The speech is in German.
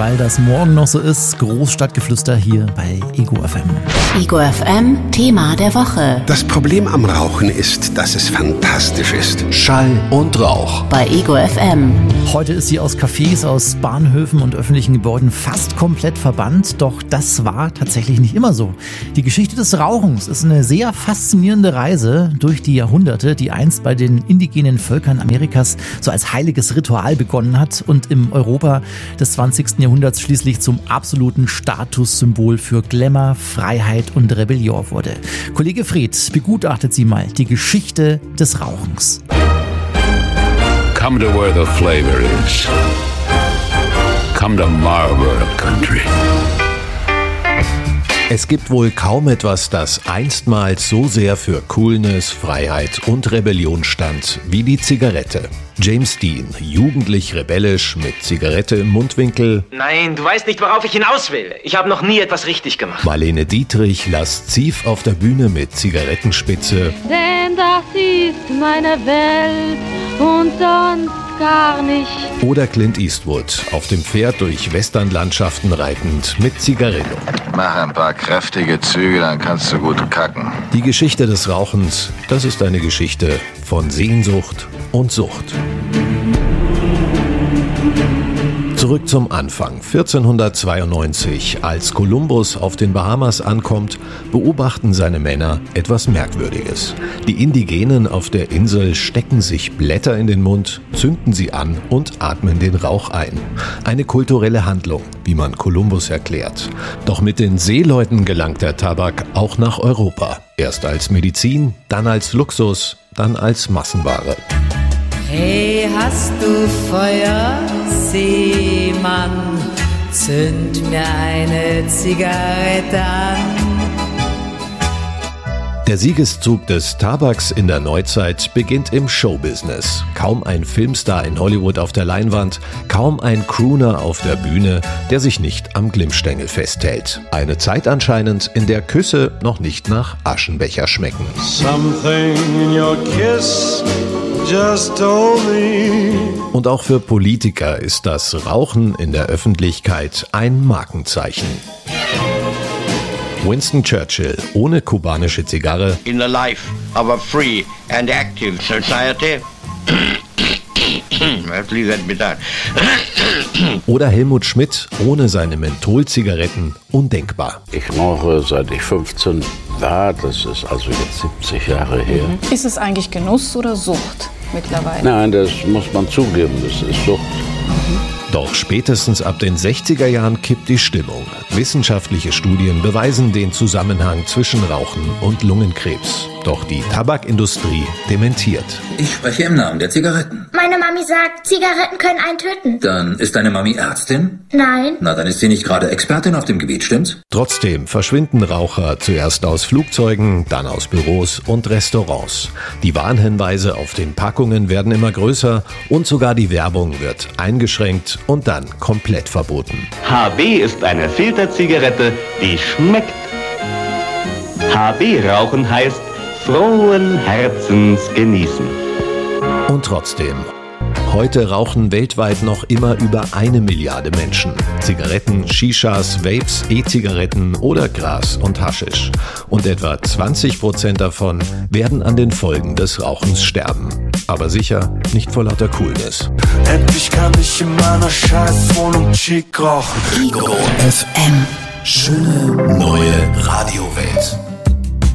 weil das morgen noch so ist. Großstadtgeflüster hier bei Ego FM. Ego FM, Thema der Woche. Das Problem am Rauchen ist, dass es fantastisch ist. Schall und Rauch. Bei Ego FM. Heute ist sie aus Cafés, aus Bahnhöfen und öffentlichen Gebäuden fast komplett verbannt. Doch das war tatsächlich nicht immer so. Die Geschichte des Rauchens ist eine sehr faszinierende Reise durch die Jahrhunderte, die einst bei den indigenen Völkern Amerikas so als heiliges Ritual begonnen hat und im Europa des 20. Jahrhunderts schließlich zum absoluten Statussymbol für Glamour, Freiheit und Rebellion wurde. Kollege Fred begutachtet sie mal, die Geschichte des Rauchens. Come to where the flavor is. Come to Marlboro Country. Es gibt wohl kaum etwas, das einstmals so sehr für Coolness, Freiheit und Rebellion stand wie die Zigarette. James Dean, jugendlich rebellisch, mit Zigarette im Mundwinkel. Nein, du weißt nicht, worauf ich hinaus will. Ich habe noch nie etwas richtig gemacht. Marlene Dietrich lasziv auf der Bühne mit Zigarettenspitze. Denn das ist meine Welt und sonst gar nicht. Oder Clint Eastwood, auf dem Pferd durch Westernlandschaften reitend mit Zigarillo. Mach ein paar kräftige Züge, dann kannst du gut kacken. Die Geschichte des Rauchens, das ist eine Geschichte von Sehnsucht und Sucht. Zurück zum Anfang. 1492, als Kolumbus auf den Bahamas ankommt, beobachten seine Männer etwas Merkwürdiges. Die Indigenen auf der Insel stecken sich Blätter in den Mund, zünden sie an und atmen den Rauch ein. Eine kulturelle Handlung, wie man Kolumbus erklärt. Doch mit den Seeleuten gelangt der Tabak auch nach Europa. Erst als Medizin, dann als Luxus, dann als Massenware. Hey, hast du Feuer, Seemann? Zünd mir eine Zigarette an. Der Siegeszug des Tabaks in der Neuzeit beginnt im Showbusiness. Kaum ein Filmstar in Hollywood auf der Leinwand, kaum ein Crooner auf der Bühne, der sich nicht am Glimmstängel festhält. Eine Zeit anscheinend, in der Küsse noch nicht nach Aschenbecher schmecken. Something in your kiss just told me. Und auch für Politiker ist das Rauchen in der Öffentlichkeit ein Markenzeichen. Winston Churchill, ohne kubanische Zigarre. In the life of a free and active society. Oder Helmut Schmidt, ohne seine Mentholzigaretten, undenkbar. Ich rauche seit ich 15 war, das ist also jetzt 70 Jahre her. Ist es eigentlich Genuss oder Sucht mittlerweile? Nein, das muss man zugeben, das ist Sucht. Doch spätestens ab den 60er Jahren kippt die Stimmung. Wissenschaftliche Studien beweisen den Zusammenhang zwischen Rauchen und Lungenkrebs. Doch die Tabakindustrie dementiert. Ich spreche im Namen der Zigaretten. Meine Mami sagt, Zigaretten können einen töten. Dann ist deine Mami Ärztin? Nein. Na, dann ist sie nicht gerade Expertin auf dem Gebiet, stimmt's? Trotzdem verschwinden Raucher zuerst aus Flugzeugen, dann aus Büros und Restaurants. Die Warnhinweise auf den Packungen werden immer größer und sogar die Werbung wird eingeschränkt und dann komplett verboten. HB ist eine Filterzigarette, die schmeckt. HB rauchen heißt frohen Herzens genießen. Und trotzdem, heute rauchen weltweit noch immer über 1 Milliarde Menschen. Zigaretten, Shishas, Vapes, E-Zigaretten oder Gras und Haschisch. Und etwa 20% davon werden an den Folgen des Rauchens sterben. Aber sicher nicht vor lauter Coolness. Endlich kann ich in meiner Scheißwohnung chic rauchen. Ego FM. Schöne neue